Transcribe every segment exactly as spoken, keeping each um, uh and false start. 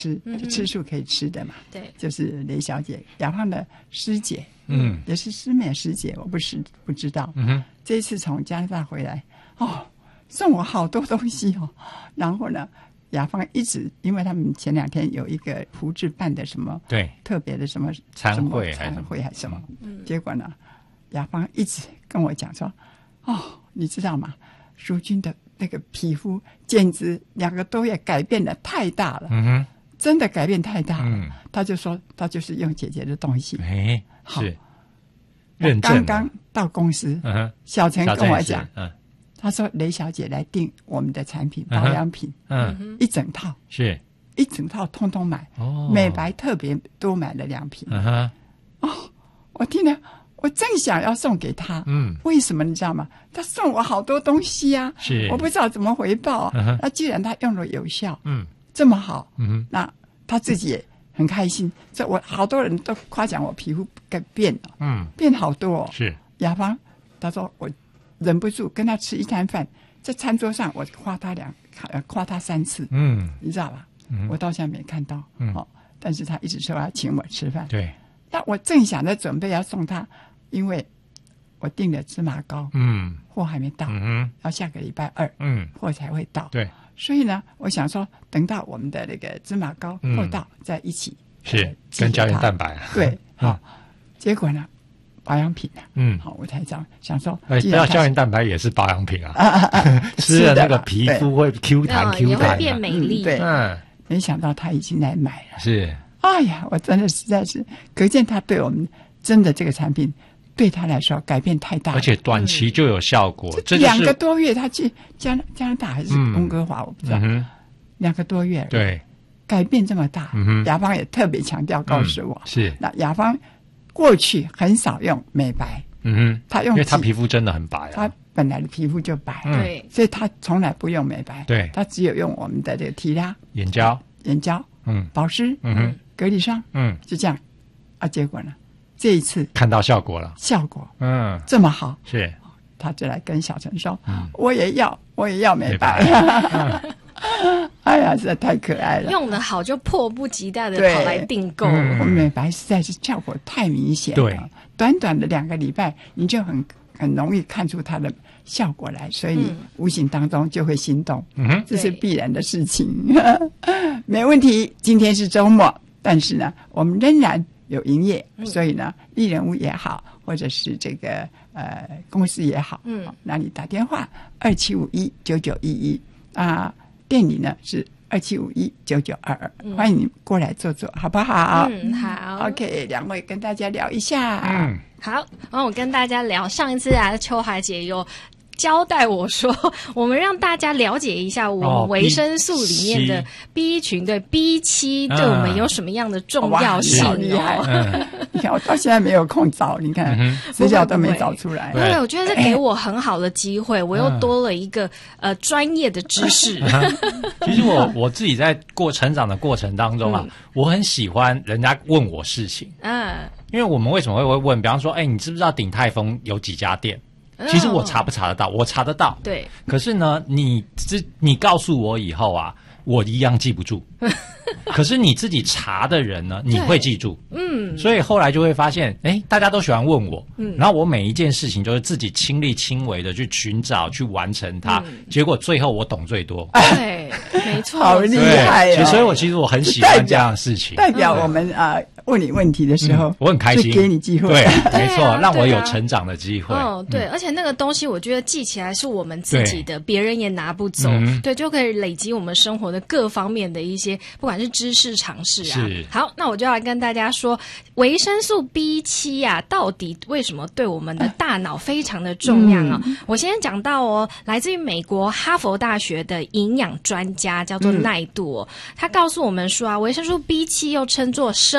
吃、嗯、吃素可以吃的嘛， 对， 就是雷小姐，雅芳的师姐， 嗯， 也是师妹师姐，我不是不知道。 嗯哼， 这一次从加拿大回来，哦，送我好多东西哦。然后呢，雅芳一直，因为他们前两天有一个胡志办的什么对特别的什么餐会还是餐会还是什么，嗯，结果呢，雅芳一直跟我讲说，哦，你知道吗？淑君的那个皮肤简直两个多月改变的太大了， 嗯哼。 真的改变太大了， 嗯， 他就说他就是用姐姐的东西， 哎，是认证。刚刚到公司， 嗯哼， 小陈跟我讲， 嗯， 他说雷小姐来订我们的产品，保养品， 嗯， 一整套， 是一整套通通买， 哦， 美白特别多买了两瓶， 嗯哼， 哦，我听了，我正想要送给他， 嗯， 为什么你知道吗？他送我好多东西啊， 是， 我不知道怎么回报， 嗯、 那既然他用了有效， 嗯。 这么好， 嗯哼， 那他自己也很开心。这我好多人都夸奖我皮肤改变了， 嗯， 变好多哦。 是雅芳，他说我忍不住跟他吃一餐饭，在餐桌上我夸他两呃夸他三次， 嗯， 你知道吧？ 嗯， 我到现在没看到， 嗯， 哦，但是他一直说要请我吃饭。 对， 那我正想着准备要送他，因为我订了芝麻糕， 嗯， 货还没到， 嗯， 要下个礼拜二，嗯，货才会到， 对。 所以呢，我想说，等到我们的那个芝麻糕货到，再一起是跟胶原蛋白对，好。结果呢，保养品啊， 嗯， 好，我才这样想说， 哎，不要胶原蛋白也是保养品啊，吃了那个皮肤会 Q 弹 Q 弹， 也会变美丽。 对，嗯，没想到他已经来买了， 是， 哎呀，我真的实在是，可见他对我们真的这个产品。对他来说改变太大了， 而且短期就有效果。 这两个多月，他去加加拿大还是温哥华，我不知道。两个多月， 对， 改变这么大。雅芳也特别强调告诉我，是那雅芳过去很少用美白， 嗯哼，他用，因为他皮肤真的很白， 他本来的皮肤就白， 对， 所以他从来不用美白， 对， 他只有用我们的这个提拉眼胶、 眼胶，嗯，保湿， 嗯哼， 隔离霜，嗯，就这样啊，结果呢？这一次看到效果了， 效果嗯这么好， 是， 他就来跟小陈说，嗯、我也要，我也要美白。嗯、哎呀，实在太可爱了， 用得好就迫不及待的跑来订购。 嗯、我美白实在是效果太明显了，对，短短的两个礼拜，你就很很容易看出它的效果来，所以你无形当中就会心动，嗯，这是必然的事情。没问题，今天是周末，但是呢，我们仍然。有营业，所以呢，丽人屋也好，或者是这个呃公司也好，嗯，那你打电话二七五一九九一一啊，店里呢是二七五一九九二二，欢迎你过来坐坐，好不好？ 嗯，好。 OK， 两位跟大家聊一下。 嗯，好。然后我跟大家聊，上一次啊，秋海姐有交代我说，我们让大家了解一下我们维生素里面的 B 群，对 B 七对我们有什么样的重要性？ 好厉害！你看我到现在没有空找，你看资料都没找出来。 对，我觉得这给我很好的机会，我又多了一个呃专业的知识。 其实我我自己在过成长的过程当中啊，我很喜欢人家问我事情。嗯，因为我们为什么会会问？比方说，哎，你知不知道鼎泰丰有几家店？其实我查不查得到？我查得到。 对。 可是呢，你这你告诉我以后啊，我一样记不住。可是你自己查的人呢，你会记住。嗯。所以后来就会发现，哎，大家都喜欢问我。嗯。然后我每一件事情就是自己亲力亲为的去寻找、去完成它。嗯、结果最后我懂最多。 对，没错。 好厉害哦！ 所以我其实我很喜欢这样的事情。 代表我们啊。呃问你问题的时候， 嗯、我很开心， 给你机会， 对，没错，啊、让我有成长的机会。 哦，对，嗯、而且那个东西，我觉得记起来是我们自己的，别人也拿不走，嗯、对，就可以累积我们生活的各方面的一些，不管是知识、常识啊。 是， 好，那我就要来跟大家说，维生素 B 七 啊，到底为什么对我们的大脑非常的重要啊？嗯、我先讲到哦，来自于美国哈佛大学的营养专家叫做奈杜、哦，嗯、他告诉我们说啊，维生素 B 七 又称作生物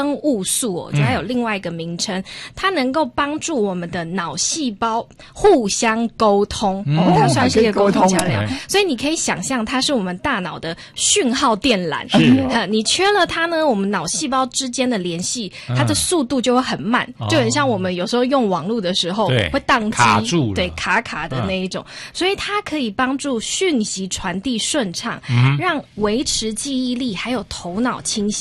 路素哦，就还有另外一个名称，嗯、它能够帮助我们的脑细胞互相沟通，嗯、它算是一个沟通桥梁。所以你可以想象，它是我们大脑的讯号电缆。 是、哦呃，你缺了它呢，我们脑细胞之间的联系，它的速度就会很慢，嗯、就很像我们有时候用网络的时候会宕机， 卡住了， 对，卡卡的那一种。嗯、所以它可以帮助讯息传递顺畅，嗯、让维持记忆力还有头脑清晰。